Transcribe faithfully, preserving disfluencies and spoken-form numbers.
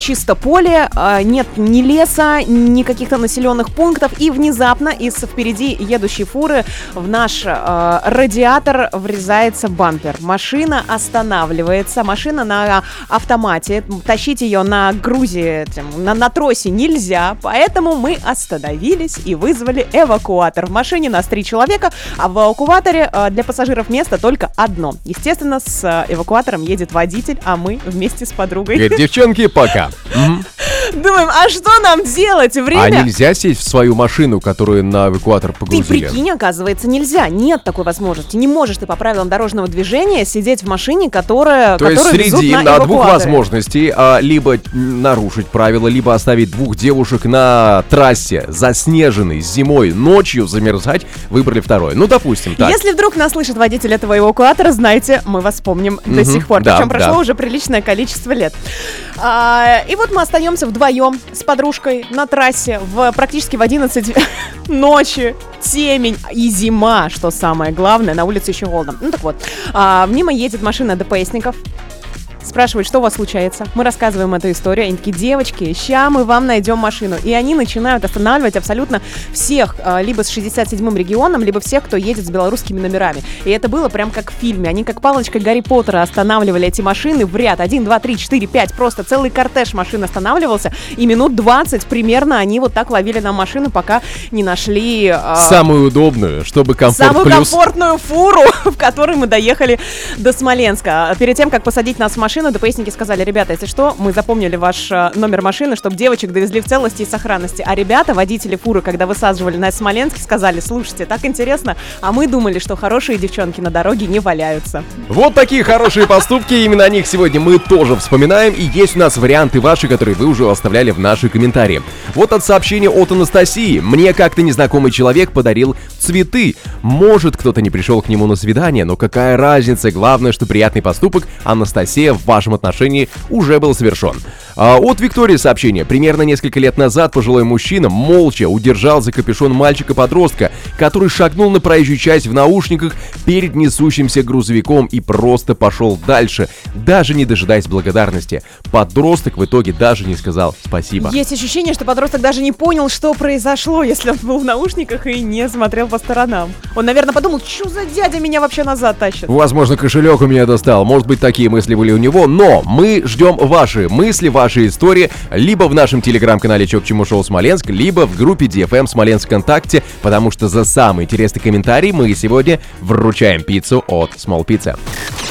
чисто поле, нет ни леса, ни каких-то населенных пунктов, и внезапно из впереди едущей фуры в наш э, радиатор врезается бампер. Машина останавливается, машина на автомате, тащить ее на грузе, на, на тросе нельзя, поэтому мы остановились и вызвали эвакуатор. В машине нас три человека, а в эвакуаторе э, для пассажиров место только одно. Естественно, с э, эвакуатором едет водитель, а мы вместе с подругой. Говорит, девчонки, пока. Думаем, а что нам делать? Время... А нельзя сесть в свою машину, которую на эвакуатор погрузили? Ты прикинь, оказывается, нельзя. Нет такой возможности. Не можешь ты по правилам дорожного движения сидеть в машине, которая, То есть среди на на двух возможностей, а, либо нарушить правила, либо оставить двух девушек на трассе, заснеженной, зимой, ночью замерзать, выбрали второе. Ну, допустим, так. Если вдруг нас слышит водитель этого эвакуатора, знайте, мы вас помним mm-hmm. до сих пор. Да, Причем прошло да. уже приличное количество лет. А, и вот мы остаемся вдвоем с подружкой на трассе в практически в одиннадцать ночи, темень и зима, что самое главное, на улице еще холодно. Ну так вот, а, мимо едет машина ДПСников. Спрашивают, что у вас случается. Мы рассказываем эту историю. Они такие, девочки, ща мы вам найдем машину. И они начинают останавливать абсолютно всех, либо с шестьдесят седьмым регионом, либо всех, кто едет с белорусскими номерами. И это было прям как в фильме. Они как палочкой Гарри Поттера останавливали эти машины в ряд. Один, два, три, четыре, пять. Просто целый кортеж машин останавливался. И минут двадцать примерно они вот так ловили нам машину, пока не нашли... Э, самую удобную, чтобы комфорт самую плюс... комфортную фуру, в которой мы доехали до Смоленска. Перед тем, как посадить нас в машину, ДПСники сказали, ребята, если что, мы запомнили ваш э, номер машины, чтобы девочек довезли в целости и сохранности. А ребята, водители фуры, когда высаживали нас в Смоленске, сказали, слушайте, так интересно, а мы думали, что хорошие девчонки на дороге не валяются. Вот такие хорошие поступки, именно о них сегодня мы тоже вспоминаем, и есть у нас варианты ваши, которые вы уже оставляли в наши комментарии. Вот от сообщения от Анастасии. Мне как-то незнакомый человек подарил цветы. Может, кто-то не пришел к нему на свидание, но какая разница, главное, что приятный поступок, Анастасия, в вашем отношении уже был совершен. А от Виктории сообщение. Примерно несколько лет назад пожилой мужчина молча удержал за капюшон мальчика-подростка, который шагнул на проезжую часть в наушниках перед несущимся грузовиком и просто пошел дальше, даже не дожидаясь благодарности. Подросток в итоге даже не сказал спасибо. Есть ощущение, что подросток даже не понял, что произошло, если он был в наушниках и не смотрел по сторонам. Он, наверное, подумал, что за дядя меня вообще назад тащит? Возможно, кошелек у меня достал. Может быть, такие мысли были у него, но мы ждем ваши мысли, ваши истории либо в нашем телеграм-канале Чё к чему шоу Смоленск, либо в группе ди эф эм Смоленск ВКонтакте, потому что за самый интересный комментарий мы сегодня вручаем пиццу от Small Pizza.